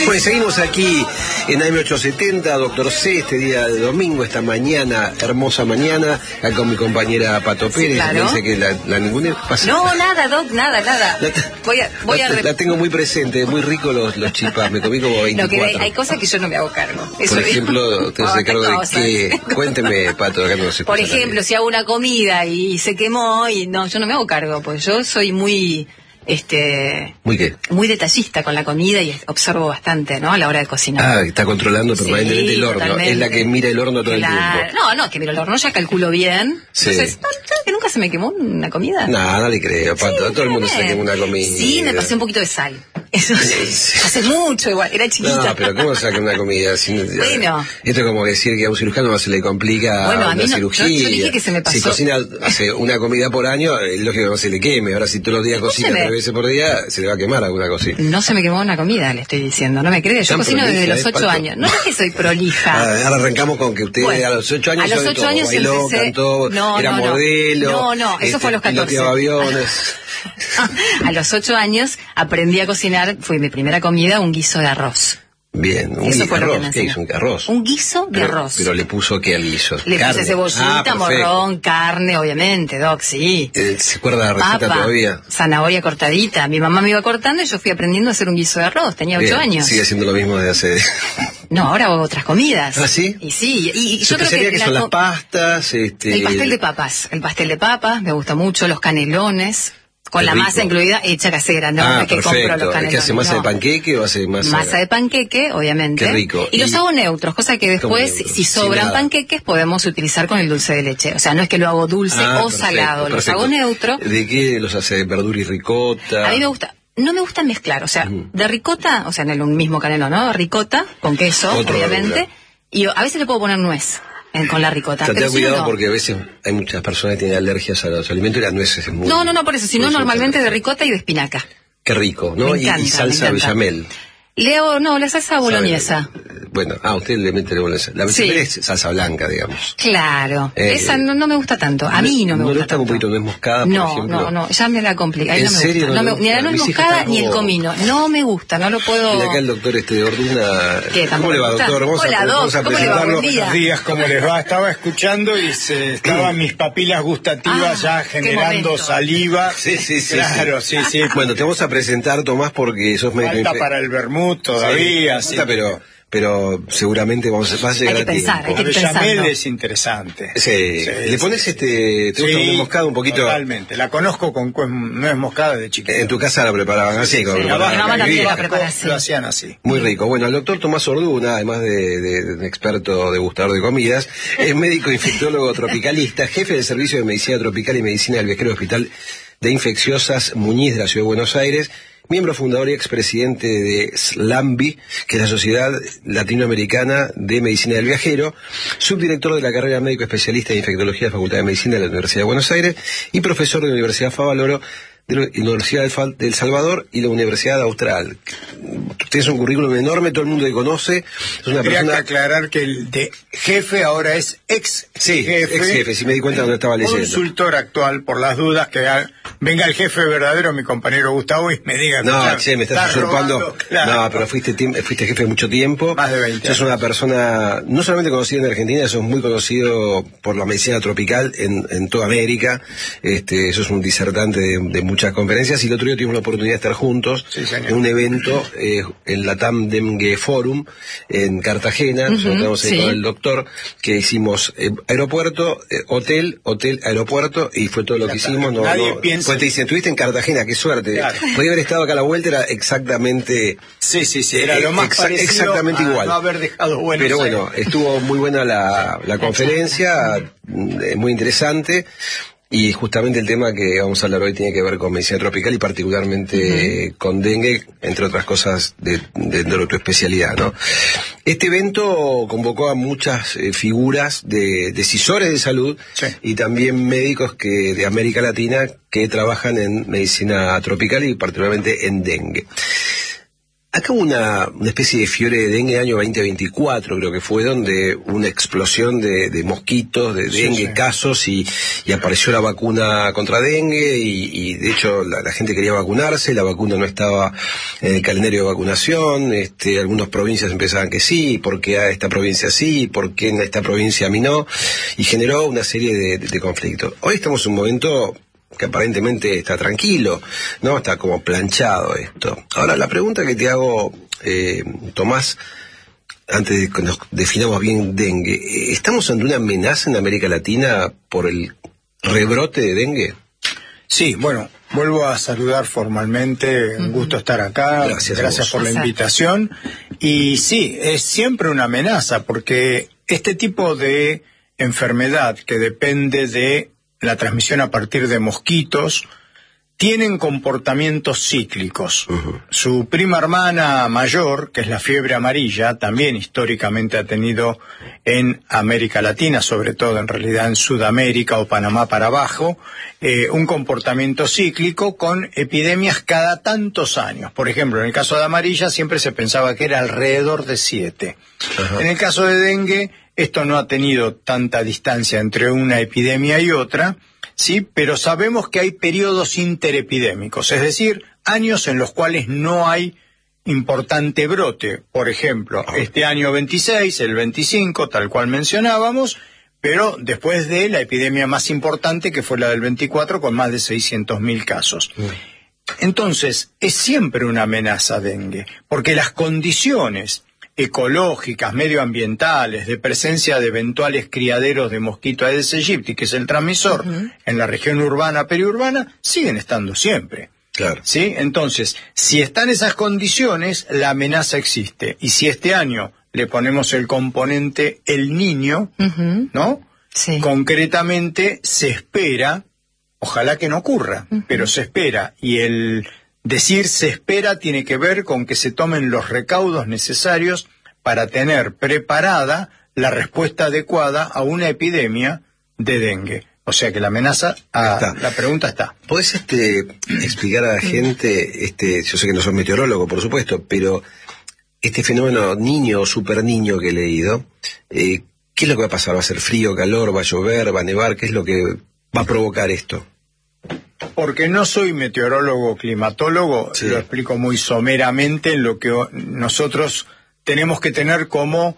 Pues seguimos aquí en AM870, Doctor C, este día de domingo, esta mañana, hermosa mañana, acá con mi compañera Pato Pérez. Claro. Me dice que la ninguna pasa. No, nada, Doc, nada. La tengo muy presente, muy rico los chipas, me comí como 24. No, que hay cosas que yo no me hago cargo. Eso por ejemplo, te hace cargo de cosas. qué. Cuénteme, Pato, acá no se Por escucha ejemplo, si hago una comida y se quemó, y no, yo no me hago cargo, pues yo soy muy... ¿Muy qué? Muy detallista con la comida y observo bastante, ¿no? A la hora de cocinar. Ah, está controlando permanentemente el horno. Totalmente. Es la que mira el horno todo el tiempo. No, que miro el horno, ya calculo bien. Sí. Entonces, ¿sabes que nunca se me quemó una comida? No le creo, Pato. Sí, todo el mundo se quema una comida. Sí, me pasé un poquito de sal. Eso sí. Hace mucho igual, era chiquita. No, pero ¿cómo saca una comida? Bueno. Esto es como decir que a un cirujano se le complica a mí la no, cirugía. yo dije que se me pasó. Si cocina, hace una comida por año, es lógico que no se le queme. Ahora, si todos los días cocina 3 veces por día, se le va a quemar alguna cosita. No se me quemó una comida, le estoy diciendo. No me crees, yo cocino desde los 8 años. No es que soy prolija. Ahora arrancamos con que usted a los 8 años a los 8 años bailó, cantó, era modelo. No, eso fue a los 14. Piloteaba aviones. A los 8 años aprendí a cocinar, fue mi primera comida, un guiso de arroz. Bien, Eso fue arroz. Lo que ¿Qué hizo? ¿Un arroz? Un guiso de arroz. Pero le puso ¿qué al guiso? Le puse cebollita, morrón, carne, obviamente, Doc, sí. ¿Se acuerda la receta todavía? Zanahoria cortadita. Mi mamá me iba cortando y yo fui aprendiendo a hacer un guiso de arroz. Tenía 8 años. Sigue haciendo lo mismo de hace... No, ahora hago otras comidas. ¿Ah, sí? Y sí, y yo creo que son las pastas, El pastel de papas, me gusta mucho, los canelones. Con la masa incluida, hecha casera, ¿no? Que compro los canelones. ¿Qué hace, masa de panqueque o hace masa? Masa de panqueque, obviamente. Qué rico. Y los hago neutros, cosa que después, si sobran panqueques, podemos utilizar con el dulce de leche. O sea, no es que lo hago dulce o salado, los hago neutro. ¿De qué los hace? ¿De verdura y ricota? A mí me gusta. No me gusta mezclar, o sea, de ricota, o sea, en el mismo canelón, ¿no? Ricota, con queso, obviamente. Verdura. Y a veces le puedo poner nuez. Con la ricota. Ten cuidado porque a veces hay muchas personas que tienen alergias a los alimentos y las nueces es muy... No, por eso, sino normalmente de ricota y de espinaca. Qué rico, ¿no? Me encanta, y salsa bechamel. La salsa boloñesa. Bueno, usted le mete la boloñesa. La bechamel es salsa blanca, digamos. Claro, esa no me gusta tanto. A mí no me gusta tanto. ¿No le gusta un poquito nuez moscada, por ejemplo? No, ya me la complica. ¿En serio? Ni la nuez moscada ni el comino. No me gusta, no lo puedo... Y acá el doctor de Orduna... ¿Cómo le va, doctor? Vamos a presentarlo. Buenos días, ¿cómo les va? Estaba escuchando y estaban mis papilas gustativas ya generando saliva. Sí. Claro, sí. Bueno, te vamos a presentar, Tomás, porque sos médico. Falta para el vermut todavía. Sí, pero seguramente va a llegar a tiempo. Hay que pensar. Bechamel es interesante. Sí. ¿Le pones ¿te gusta nuez moscada un poquito? Totalmente. La conozco con nuez moscada de chiquito. En tu casa la preparaban así. Mi mamá también la prepara así. Lo hacían así. Muy rico. Bueno, el doctor Tomás Orduna, además de experto degustador de comidas, es médico infectólogo tropicalista, jefe del Servicio de Medicina Tropical y Medicina del Viajero Hospital de Infecciosas Muñiz de la Ciudad de Buenos Aires, miembro fundador y expresidente de SLAMBI, que es la Sociedad Latinoamericana de Medicina del Viajero, subdirector de la carrera médico especialista en infectología de la Facultad de Medicina de la Universidad de Buenos Aires y profesor de la Universidad Favaloro, de la Universidad del Salvador y la Universidad Austral. Tienes un currículum enorme, todo el mundo te conoce. Es una persona... que aclarar que el de jefe ahora es ex jefe. Sí me di cuenta cuando estaba leyendo. Consultor actual, por las dudas, que venga el jefe verdadero, mi compañero Gustavo, y me diga... No, me estás usurpando. Claro. No, pero fuiste jefe mucho tiempo. Más de 20 años. Sos una persona no solamente conocida en Argentina, sos muy conocido por la medicina tropical en toda América. Sos un disertante de muchas conferencias, y el otro día tuvimos la oportunidad de estar juntos en un evento en la TAM Dengue Forum en Cartagena. Nos con el doctor, que hicimos aeropuerto, hotel, aeropuerto, y fue todo lo que hicimos. Nadie piensa. Pues te dicen, estuviste en Cartagena, qué suerte. Claro. Podía haber estado acá a la vuelta, era exactamente... Sí, era lo más parecido exactamente igual. No haber dejado Buenos Pero Aires. bueno, estuvo muy buena la conferencia, muy interesante. Y justamente el tema que vamos a hablar hoy tiene que ver con medicina tropical y particularmente con dengue, entre otras cosas de tu especialidad, ¿no? Este evento convocó a muchas figuras de decisores de salud y también médicos de América Latina que trabajan en medicina tropical y particularmente en dengue. Acá hubo una especie de fiebre de dengue año 2024, creo que fue, donde una explosión de mosquitos, de dengue, casos, y apareció la vacuna contra dengue, y de hecho la gente quería vacunarse, la vacuna no estaba en el calendario de vacunación, algunas provincias empezaban que sí, ¿por qué a esta provincia sí? ¿Por qué en esta provincia a mí no? Y generó una serie de conflictos. Hoy estamos en un momento que aparentemente está tranquilo, ¿no? Está como planchado esto. Ahora, la pregunta que te hago, Tomás, antes de que nos definamos bien dengue, ¿estamos ante una amenaza en América Latina por el rebrote de dengue? Sí, bueno, vuelvo a saludar formalmente, un gusto estar acá, gracias por la invitación. Y sí, es siempre una amenaza, porque este tipo de enfermedad que depende de la transmisión a partir de mosquitos, tienen comportamientos cíclicos. Su prima hermana mayor, que es la fiebre amarilla, también históricamente ha tenido en América Latina, sobre todo en realidad en Sudamérica o Panamá para abajo, un comportamiento cíclico con epidemias cada tantos años. Por ejemplo, en el caso de amarilla siempre se pensaba que era alrededor de 7. En el caso de dengue, esto no ha tenido tanta distancia entre una epidemia y otra, sí, pero sabemos que hay periodos interepidémicos, es decir, años en los cuales no hay importante brote. Por ejemplo, este año 26, el 25, tal cual mencionábamos, pero después de la epidemia más importante, que fue la del 24, con más de 600.000 casos. Entonces, es siempre una amenaza dengue, porque las condiciones ecológicas, medioambientales, de presencia de eventuales criaderos de mosquito Aedes aegypti, que es el transmisor, en la región urbana, periurbana, siguen estando siempre. Claro. ¿Sí? Entonces, si están esas condiciones, la amenaza existe. Y si este año le ponemos el componente El Niño, ¿no? Sí. Concretamente se espera, ojalá que no ocurra, pero se espera, y el decir se espera tiene que ver con que se tomen los recaudos necesarios para tener preparada la respuesta adecuada a una epidemia de dengue. O sea que la amenaza, la pregunta está. ¿Podés explicar a la gente, yo sé que no sos meteorólogo, por supuesto, pero este fenómeno niño o super niño que he leído, ¿qué es lo que va a pasar? ¿Va a ser frío, calor, va a llover, va a nevar? ¿Qué es lo que va a provocar esto? Porque no soy meteorólogo o climatólogo, lo explico muy someramente en lo que nosotros tenemos que tener como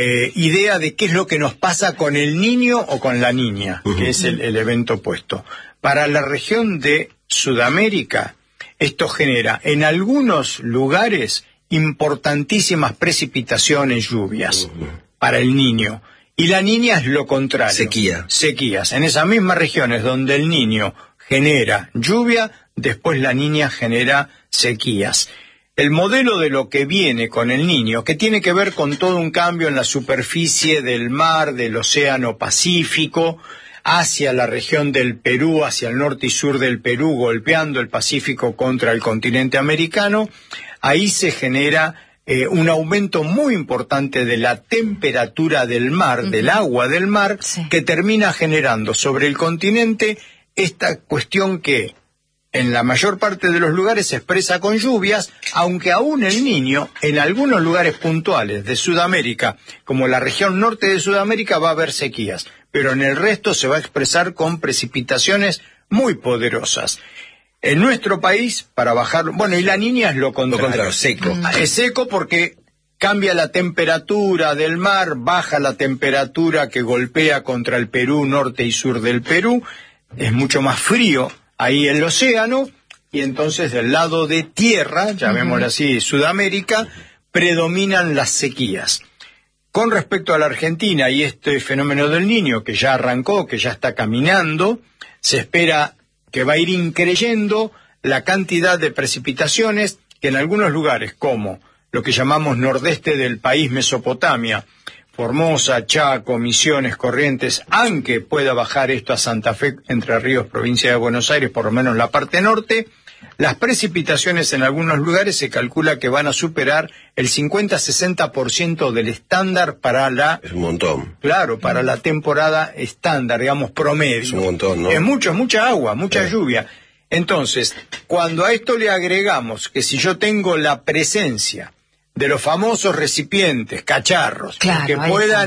idea de qué es lo que nos pasa con el niño o con la niña, que es el evento opuesto. Para la región de Sudamérica, esto genera en algunos lugares importantísimas precipitaciones, lluvias, para el niño. Y la niña es lo contrario. Sequías. En esas mismas regiones donde el niño genera lluvia, después la niña genera sequías. El modelo de lo que viene con el niño, que tiene que ver con todo un cambio en la superficie del mar, del océano Pacífico, hacia la región del Perú, hacia el norte y sur del Perú, golpeando el Pacífico contra el continente americano, ahí se genera un aumento muy importante de la temperatura del mar, del agua del mar, que termina generando sobre el continente esta cuestión que en la mayor parte de los lugares se expresa con lluvias, aunque aún el niño, en algunos lugares puntuales de Sudamérica, como la región norte de Sudamérica, va a haber sequías, pero en el resto se va a expresar con precipitaciones muy poderosas. En nuestro país, para bajar, y la niña es lo contrario, seco. Es seco porque cambia la temperatura del mar, baja la temperatura que golpea contra el Perú, norte y sur del Perú, es mucho más frío ahí el océano, y entonces del lado de tierra, llamémoslo así, Sudamérica, predominan las sequías. Con respecto a la Argentina y este fenómeno del Niño, que ya arrancó, que ya está caminando, se espera que va a ir increyendo la cantidad de precipitaciones que en algunos lugares, como lo que llamamos nordeste del país, Mesopotamia, Formosa, Chaco, Misiones, Corrientes, aunque pueda bajar esto a Santa Fe, Entre Ríos, provincia de Buenos Aires, por lo menos la parte norte, las precipitaciones en algunos lugares se calcula que van a superar el 50-60% del estándar para la... Es un montón. Claro, para la temporada estándar, digamos, promedio. Es un montón, ¿no? Es mucha agua, mucha lluvia. Entonces, cuando a esto le agregamos que si yo tengo la presencia de los famosos recipientes, cacharros, que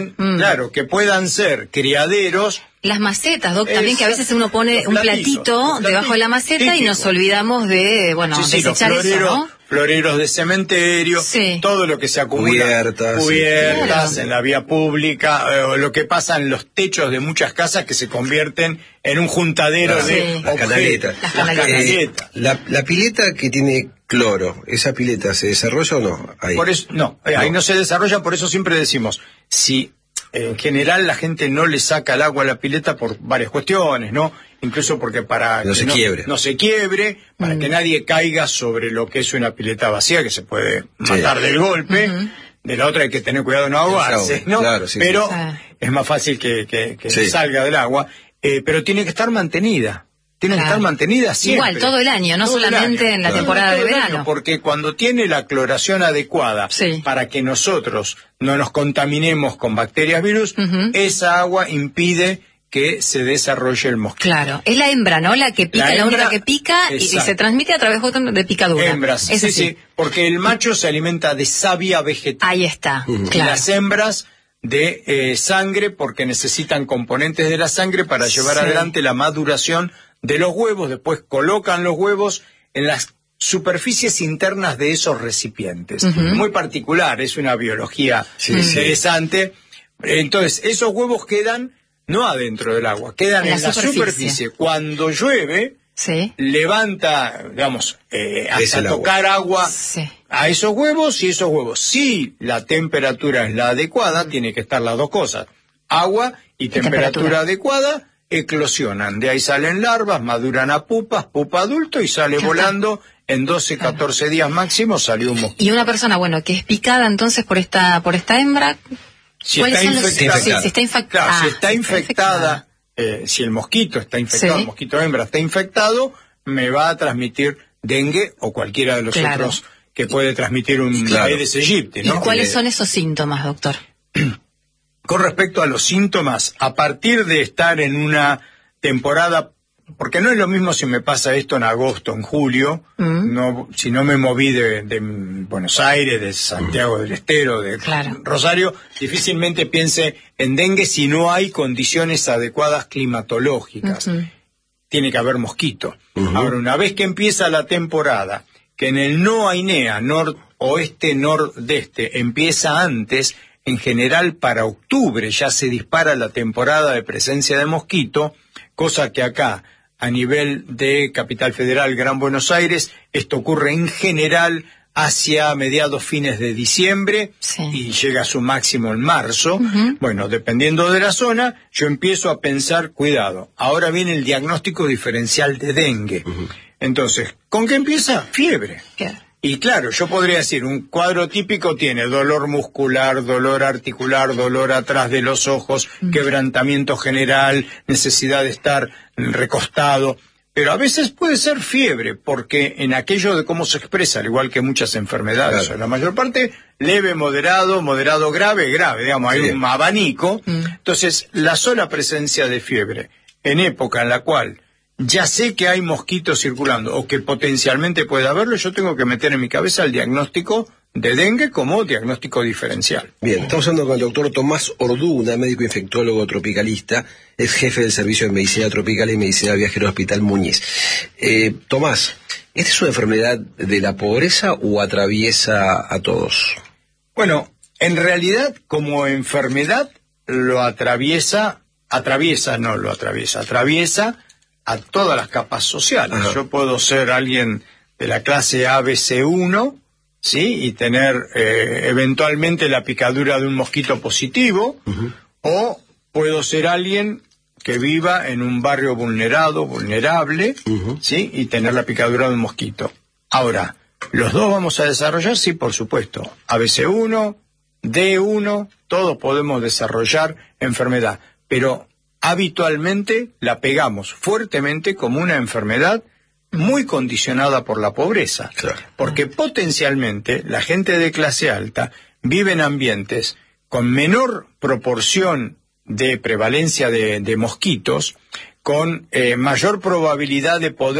puedan ser criaderos. Las macetas, Doc, también que a veces uno pone un platito debajo de la maceta típico. Y nos olvidamos de, desechar eso, ¿no? Floreros de cementerio, todo lo que se acumula, cubiertas en la vía pública, lo que pasa en los techos de muchas casas que se convierten en un juntadero de objetos. Las canaletas. La pileta que tiene cloro, ¿esa pileta se desarrolla o no? Ahí ahí no se desarrolla, por eso siempre decimos, si en general la gente no le saca el agua a la pileta por varias cuestiones, ¿no? Incluso porque para no se quiebre, para que nadie caiga sobre lo que es una pileta vacía, que se puede matar del golpe. De la otra hay que tener cuidado de no ahogarse, ¿no? Claro, pero es más fácil que salga del agua, pero tiene que estar mantenida. Tiene que estar mantenida siempre. Igual, todo el año, no solamente en la temporada de verano. Porque cuando tiene la cloración adecuada para que nosotros no nos contaminemos con bacterias, virus, esa agua impide que se desarrolle el mosquito. Claro, es la hembra, ¿no? La que pica, la única que pica y se transmite a través de picadura. Hembras, sí, porque el macho se alimenta de savia vegetal. Ahí está, Y las hembras de sangre, porque necesitan componentes de la sangre para llevar adelante la maduración de los huevos. Después colocan los huevos en las superficies internas de esos recipientes. Muy particular, es una biología interesante. Entonces, esos huevos quedan no adentro del agua, quedan en la superficie. Cuando llueve, levanta, hasta tocar agua a esos huevos, y esos huevos, si la temperatura es la adecuada, tiene que estar las dos cosas, agua y temperatura adecuada, eclosionan, de ahí salen larvas, maduran a pupa adulto y sale volando. En 12, 14 días máximo salió un mosquito. Y una persona, que es picada entonces por esta hembra, si está infectada, si el mosquito está infectado, el mosquito hembra está infectado, me va a transmitir dengue o cualquiera de los otros que puede transmitir un Aedes aegypti, ¿no? ¿Y cuáles son esos síntomas, doctor? Con respecto a los síntomas, a partir de estar en una temporada, porque no es lo mismo si me pasa esto en agosto, en julio, si no me moví de Buenos Aires, de Santiago del Estero, de Rosario, difícilmente piense en dengue si no hay condiciones adecuadas climatológicas. Tiene que haber mosquito. Ahora, una vez que empieza la temporada, que en el NOAINEA, noroeste, nordeste, empieza antes, en general para octubre ya se dispara la temporada de presencia de mosquito, cosa que acá, a nivel de Capital Federal, Gran Buenos Aires, esto ocurre en general hacia mediados, fines de diciembre, y llega a su máximo en marzo. Bueno, dependiendo de la zona, yo empiezo a pensar, cuidado, ahora viene el diagnóstico diferencial de dengue. Entonces, ¿con qué empieza? Fiebre. Y claro, yo podría decir, un cuadro típico tiene dolor muscular, dolor articular, dolor atrás de los ojos, quebrantamiento general, necesidad de estar recostado. Pero a veces puede ser fiebre, porque en aquello de cómo se expresa, al igual que muchas enfermedades, la mayor parte, leve, moderado, grave, hay un abanico. Entonces, la sola presencia de fiebre, en época en la cual ya sé que hay mosquitos circulando o que potencialmente puede haberlo, yo tengo que meter en mi cabeza el diagnóstico de dengue como diagnóstico diferencial. Bien, estamos hablando con el doctor Tomás Orduna, médico infectólogo tropicalista, es jefe del Servicio de Medicina Tropical y Medicina Viajero Hospital Muñiz. Tomás, ¿esta es una enfermedad de la pobreza o atraviesa a todos? Bueno, en realidad como enfermedad lo atraviesa a todas las capas sociales. Yo puedo ser alguien de la clase ABC1, ¿sí? Y tener eventualmente la picadura de un mosquito positivo, o puedo ser alguien que viva en un barrio vulnerable, ¿sí? Y tener la picadura de un mosquito. Ahora, ¿los dos vamos a desarrollar? Sí, por supuesto. ABC1, D1, todos podemos desarrollar enfermedad, pero habitualmente la pegamos fuertemente como una enfermedad muy condicionada por la pobreza, porque potencialmente la gente de clase alta vive en ambientes con menor proporción de prevalencia de mosquitos, con mayor probabilidad de poder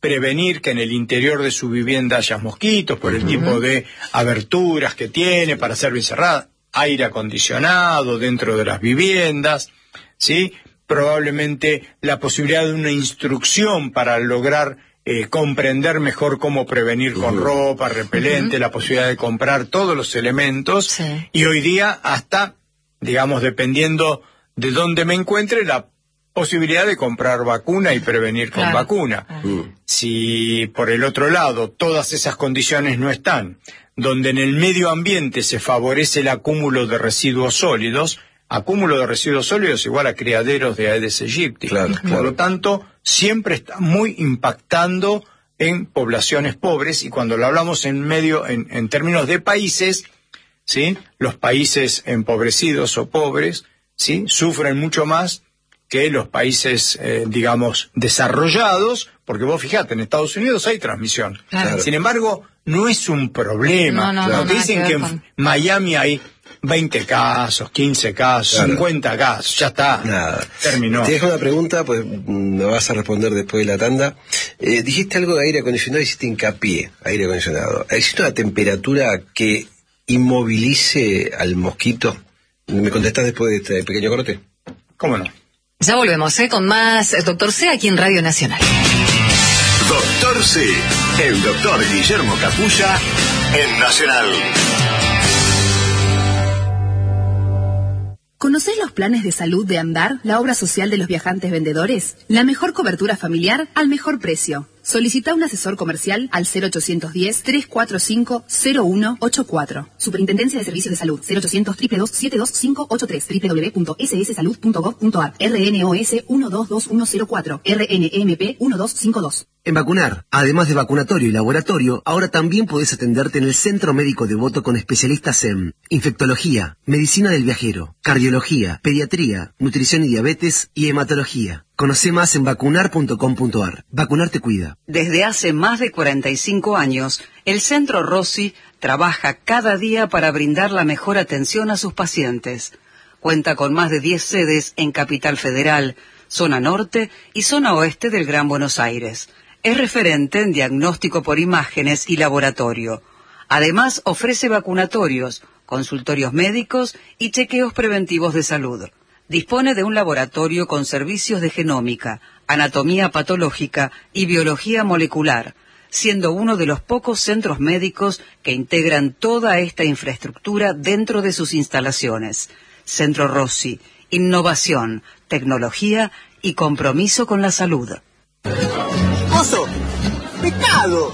prevenir que en el interior de su vivienda haya mosquitos por el tipo de aberturas que tiene para ser bien cerrada, aire acondicionado dentro de las viviendas, ¿sí? Probablemente la posibilidad de una instrucción para lograr comprender mejor cómo prevenir con ropa, repelente, la posibilidad de comprar todos los elementos, y hoy día hasta, digamos, dependiendo de dónde me encuentre, la posibilidad de comprar vacuna y prevenir con vacuna. Si por el otro lado todas esas condiciones no están, donde en el medio ambiente se favorece el acúmulo de residuos sólidos igual a criaderos de Aedes aegypti. Por lo tanto, siempre está muy impactando en poblaciones pobres, y cuando lo hablamos en términos de países, ¿sí? Los países empobrecidos o pobres, ¿sí? Sufren mucho más que los países, digamos, desarrollados, porque vos fijate, en Estados Unidos hay transmisión. Sin embargo, no es un problema. No te dicen que en Miami hay 20 casos, 15 casos, 50 casos, ya está, terminó. Te dejo una pregunta, pues me vas a responder después de la tanda. Dijiste algo de aire acondicionado, hiciste hincapié, aire acondicionado. ¿Existe una temperatura que inmovilice al mosquito? ¿Me contestás después de este pequeño corte? ¿Cómo no? Ya volvemos, con más Doctor C aquí en Radio Nacional. Doctor C, el doctor Guillermo Capulla en Nacional. ¿Conocés los planes de salud de Andar, la obra social de los viajantes vendedores? La mejor cobertura familiar al mejor precio. Solicita un asesor comercial al 0810-345-0184. Superintendencia de Servicios de Salud, 0800-222-72583, www.sssalud.gov.ar, RNOS 122104, RNMP 1252. En Vacunar, además de vacunatorio y laboratorio, ahora también podés atenderte en el Centro Médico Devoto con especialistas en infectología, medicina del viajero, cardiología, pediatría, nutrición y diabetes y hematología. Conoce más en vacunar.com.ar. Vacunar te cuida. Desde hace más de 45 años, el Centro Rossi trabaja cada día para brindar la mejor atención a sus pacientes. Cuenta con más de 10 sedes en Capital Federal, zona norte y zona oeste del Gran Buenos Aires. Es referente en diagnóstico por imágenes y laboratorio. Además, ofrece vacunatorios, consultorios médicos y chequeos preventivos de salud. Dispone de un laboratorio con servicios de genómica, anatomía patológica y biología molecular, siendo uno de los pocos centros médicos que integran toda esta infraestructura dentro de sus instalaciones. Centro Rossi, innovación, tecnología y compromiso con la salud. ¡Oso! ¡Pescado!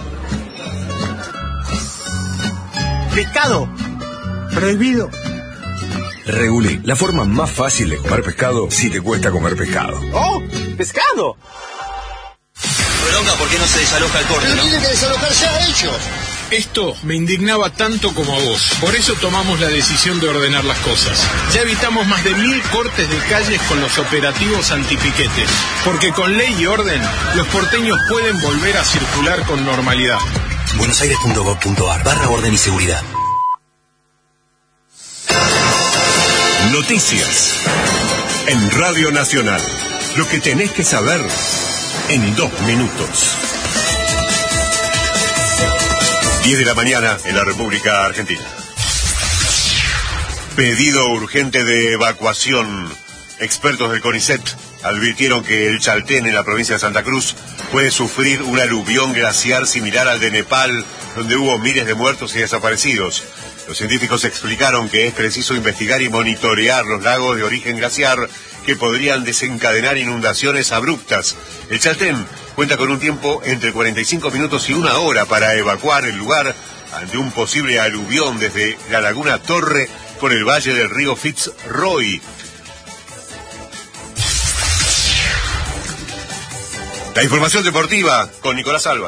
¡Pescado! ¡Prohibido! Regulí, la forma más fácil de comer pescado si te cuesta comer pescado. ¡Oh! ¡Pescado! Bronca, ¿por qué no se desaloja el corte, Pero tiene que desalojar ya ellos. Esto me indignaba tanto como a vos. Por eso tomamos la decisión de ordenar las cosas. Ya evitamos más de 1000 cortes de calles con los operativos antipiquetes. Porque con ley y orden, los porteños pueden volver a circular con normalidad. buenosaires.gov.ar/orden y seguridad. Noticias en Radio Nacional. Lo que tenés que saber en 2 minutos. 10 de la mañana en la República Argentina. Pedido urgente de evacuación. Expertos del CONICET advirtieron que el Chaltén en la provincia de Santa Cruz puede sufrir un aluvión glaciar similar al de Nepal, donde hubo miles de muertos y desaparecidos. Los científicos explicaron que es preciso investigar y monitorear los lagos de origen glaciar que podrían desencadenar inundaciones abruptas. El Chaltén cuenta con un tiempo entre 45 minutos y 1 hora para evacuar el lugar ante un posible aluvión desde la laguna Torre por el valle del río Fitzroy. La información deportiva con Nicolás Alba.